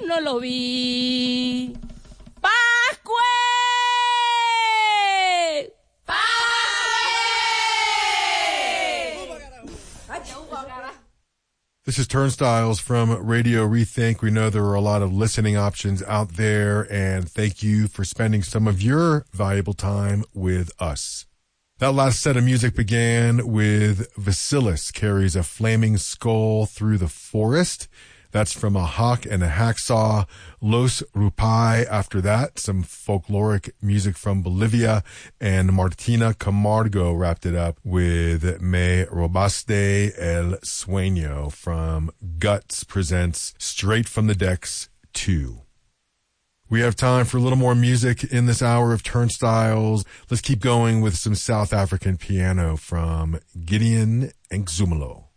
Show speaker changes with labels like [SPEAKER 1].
[SPEAKER 1] no lo vi. ¡Pascue!
[SPEAKER 2] This is Turnstiles from Radio Rethink. We know there are a lot of listening options out there, and thank you for spending some of your valuable time with us. That last set of music began with Vasilis Carries a Flaming Skull Through the Forest. That's from A Hawk and a Hacksaw. Los Rupai after that, some folkloric music from Bolivia. And Martina Camargo wrapped it up with Me Robaste el Sueño from Guts presents Straight from the Decks 2. We have time for a little more music in this hour of Turnstiles. Let's keep going with some South African piano from Gideon Nkzumalo.